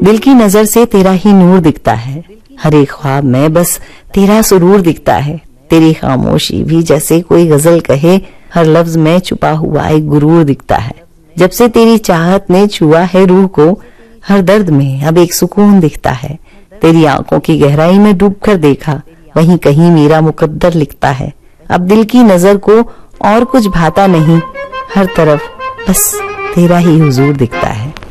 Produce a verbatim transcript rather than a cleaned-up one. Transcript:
दिल की नजर से तेरा ही नूर दिखता है, हर एक ख्वाब में बस तेरा सुरूर दिखता है। तेरी खामोशी भी जैसे कोई गजल कहे, हर लफ्ज में छुपा हुआ एक गुरूर दिखता है। जब से तेरी चाहत ने छुआ है रूह को, हर दर्द में अब एक सुकून दिखता है। तेरी आंखों की गहराई में डूब कर देखा, वहीं कहीं मेरा मुकद्दर लिखता है। अब दिल की नजर को और कुछ भाता नहीं, हर तरफ बस तेरा ही हुजूर दिखता है।